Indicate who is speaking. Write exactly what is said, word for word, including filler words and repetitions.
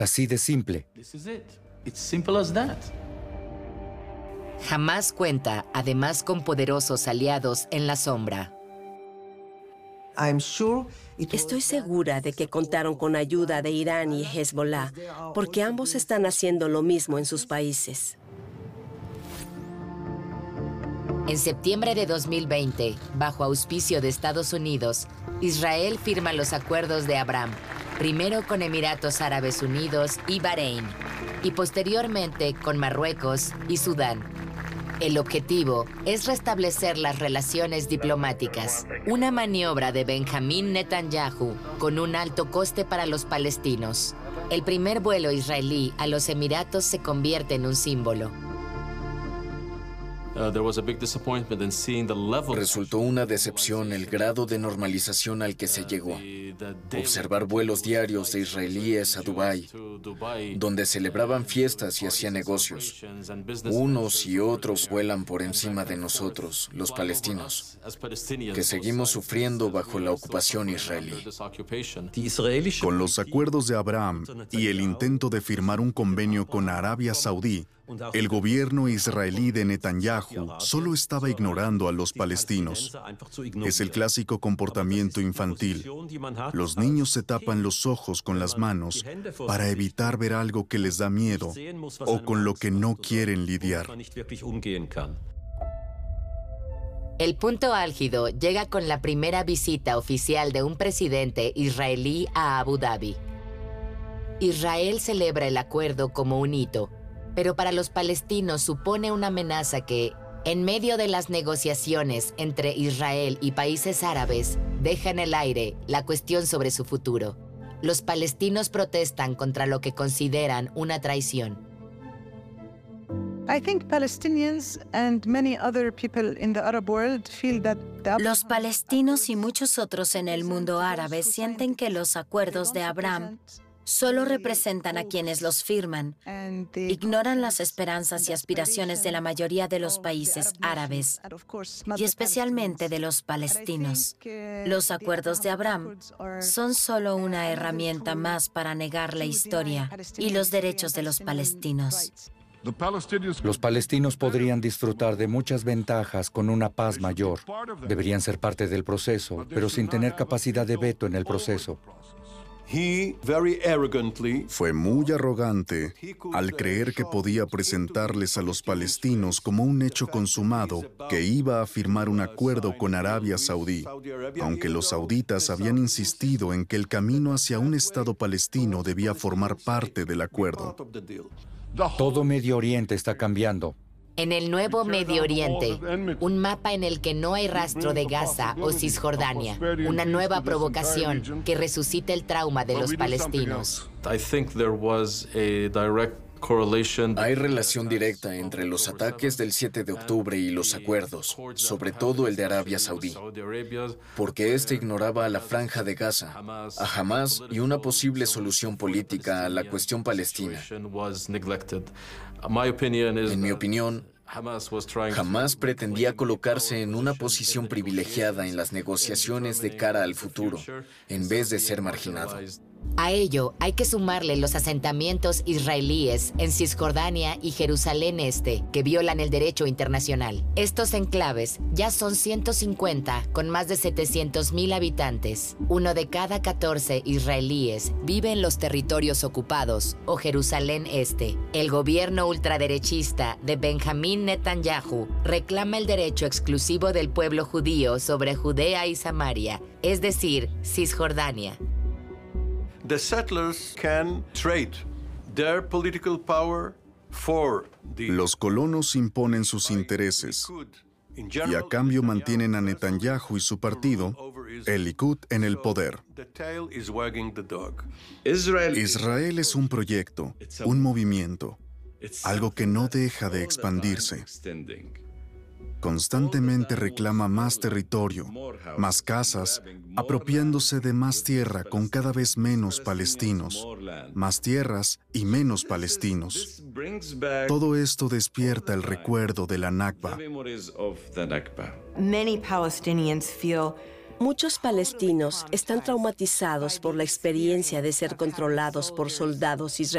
Speaker 1: Así de simple.
Speaker 2: Hamás cuenta, además, con poderosos aliados en la sombra.
Speaker 3: Estoy segura de que contaron con ayuda de Irán y Hezbollah, porque ambos están haciendo lo mismo en sus países.
Speaker 2: En septiembre de dos mil veinte, bajo auspicio de Estados Unidos, Israel firma los acuerdos de Abraham, primero con Emiratos Árabes Unidos y Bahrein, y posteriormente con Marruecos y Sudán. El objetivo es restablecer las relaciones diplomáticas, una maniobra de Benjamín Netanyahu con un alto coste para los palestinos. El primer vuelo israelí a los Emiratos se convierte en un símbolo.
Speaker 4: Resultó una decepción el grado de normalización al que se llegó. Observar vuelos diarios de israelíes a Dubái, donde celebraban fiestas y hacían negocios. Unos y otros vuelan por encima de nosotros, los palestinos, que seguimos sufriendo bajo la ocupación israelí.
Speaker 5: Con los acuerdos de Abraham y el intento de firmar un convenio con Arabia Saudí, el gobierno israelí de Netanyahu solo estaba ignorando a los palestinos. Es el clásico comportamiento infantil. Los niños se tapan los ojos con las manos para evitar ver algo que les da miedo o con lo que no quieren lidiar.
Speaker 2: El punto álgido llega con la primera visita oficial de un presidente israelí a Abu Dhabi. Israel celebra el acuerdo como un hito, pero para los palestinos supone una amenaza que, en medio de las negociaciones entre Israel y países árabes, deja en el aire la cuestión sobre su futuro. Los palestinos protestan contra lo que consideran una traición.
Speaker 6: Los palestinos y muchos otros en el mundo árabe sienten que los acuerdos de Abraham solo representan a quienes los firman, ignoran las esperanzas y aspiraciones de la mayoría de los países árabes, y especialmente de los palestinos. Los acuerdos de Abraham son solo una herramienta más para negar la historia y los derechos de los palestinos.
Speaker 1: Los palestinos podrían disfrutar de muchas ventajas con una paz mayor. Deberían ser parte del proceso, pero sin tener capacidad de veto en el proceso.
Speaker 5: Fue muy arrogante al creer que podía presentarles a los palestinos como un hecho consumado que iba a firmar un acuerdo con Arabia Saudí, aunque los sauditas habían insistido en que el camino hacia un Estado palestino debía formar parte del acuerdo.
Speaker 1: Todo Medio Oriente está cambiando.
Speaker 2: En el nuevo Medio Oriente, un mapa en el que no hay rastro de Gaza o Cisjordania, una nueva provocación que resucita el trauma de los palestinos.
Speaker 4: Hay relación directa entre los ataques del siete de octubre y los acuerdos, sobre todo el de Arabia Saudí, porque este ignoraba a la Franja de Gaza, a Hamás y una posible solución política a la cuestión palestina. En mi opinión, Hamás pretendía colocarse en una posición privilegiada en las negociaciones de cara al futuro, en vez de ser marginado.
Speaker 2: A ello hay que sumarle los asentamientos israelíes en Cisjordania y Jerusalén Este, que violan el derecho internacional. Estos enclaves ya son ciento cincuenta, con más de setecientos mil habitantes. Uno de cada catorce israelíes vive en los territorios ocupados o Jerusalén Este. El gobierno ultraderechista de Benjamín Netanyahu reclama el derecho exclusivo del pueblo judío sobre Judea y Samaria, es decir, Cisjordania.
Speaker 7: The settlers can trade their political power for the...
Speaker 5: Los colonos imponen sus intereses y a cambio mantienen a Netanyahu y su partido, el Likud, en el poder. Israel es un proyecto, un movimiento, algo que no deja de expandirse. Constantemente reclama más territorio, más casas, apropiándose de más tierra con cada vez menos palestinos, más tierras y menos palestinos. Todo esto despierta el recuerdo de la Nakba.
Speaker 3: Muchos palestinos están traumatizados por la experiencia de ser controlados por soldados israelíes.